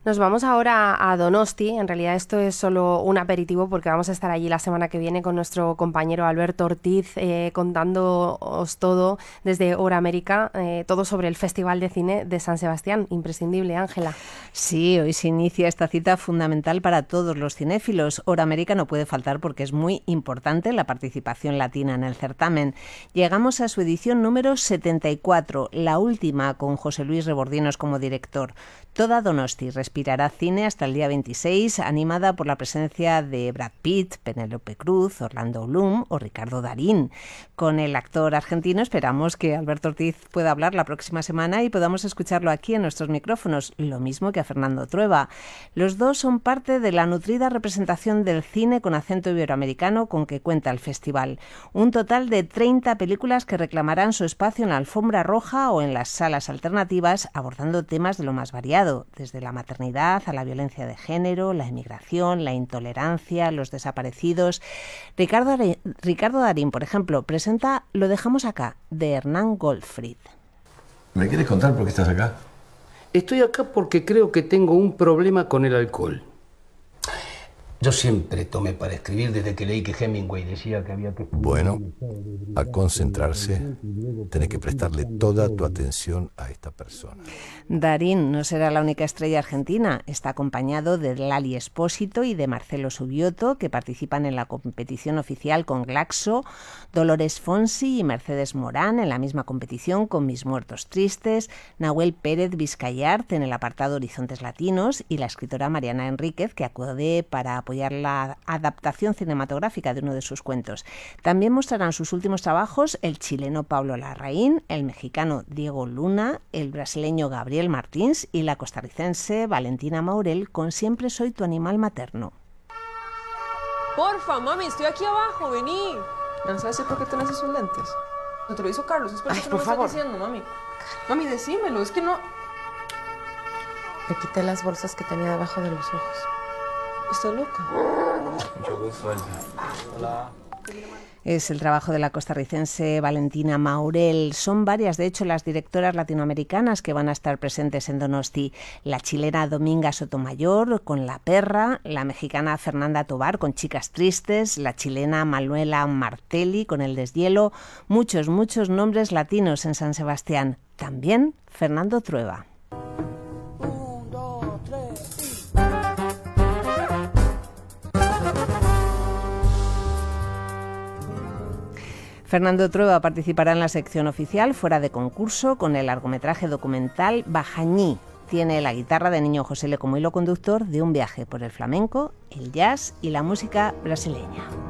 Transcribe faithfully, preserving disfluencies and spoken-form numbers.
Nos vamos ahora a Donosti. En realidad esto es solo un aperitivo porque vamos a estar allí la semana que viene con nuestro compañero Alberto Ortiz eh, contándoos todo desde Hora América, eh, todo sobre el Festival de Cine de San Sebastián. Imprescindible, Ángela. Sí, hoy se inicia esta cita fundamental para todos los cinéfilos. Hora América no puede faltar porque es muy importante la participación latina en el certamen. Llegamos a su edición número setenta y cuatro, la última con José Luis Rebordinos como director. Toda Donosti respirará cine hasta el día veintiséis, animada por la presencia de Brad Pitt, Penélope Cruz, Orlando Bloom o Ricardo Darín. Con el actor argentino esperamos que Alberto Ortiz pueda hablar la próxima semana y podamos escucharlo aquí en nuestros micrófonos, lo mismo que a Fernando Trueba. Los dos son parte de la nutrida representación del cine con acento iberoamericano con que cuenta el festival. Un total de treinta películas que reclamarán su espacio en la alfombra roja o en las salas alternativas, abordando temas de lo más variado, desde la maternidad a la violencia de género, la emigración, la intolerancia, los desaparecidos. Ricardo, Are- Ricardo Darín, por ejemplo, presenta Lo dejamos acá, de Hernán Goldfried. ¿Me quieres contar por qué estás acá? Estoy acá porque creo que tengo un problema con el alcohol. Yo siempre tomé para escribir desde que leí que Hemingway decía que había que... Bueno, a concentrarse, tenés que prestarle toda tu atención a esta persona. Darín no será la única estrella argentina. Está acompañado de Lali Espósito y de Marcelo Subioto, que participan en la competición oficial con Glaxo, Dolores Fonsi y Mercedes Morán en la misma competición con Mis Muertos Tristes, Nahuel Pérez Vizcayart en el apartado Horizontes Latinos y la escritora Mariana Enríquez, que acude para apoyar la adaptación cinematográfica de uno de sus cuentos. También mostrarán sus últimos trabajos el chileno Pablo Larraín, el mexicano Diego Luna, el brasileño Gabriel Martins y la costarricense Valentina Maurel con Siempre soy tu animal materno. Porfa, mami, estoy aquí abajo, vení. ¿No sabes por qué tenés esos lentes? No te lo hizo Carlos, es por eso que por me favor. estás diciendo, mami. Mami, decímelo, es que no... Me quité las bolsas que tenía debajo de los ojos. ¿Estás loca? Hola. Es el trabajo de la costarricense Valentina Maurel. Son varias, de hecho, las directoras latinoamericanas que van a estar presentes en Donosti. La chilena Dominga Sotomayor con La Perra, la mexicana Fernanda Tovar con Chicas Tristes, la chilena Manuela Martelli con El Deshielo. Muchos, muchos nombres latinos en San Sebastián. También Fernando Trueba. Fernando Trueba participará en la sección oficial fuera de concurso con el largometraje documental Bajañí. Tiene la guitarra de Niño José Le como hilo conductor de un viaje por el flamenco, el jazz y la música brasileña.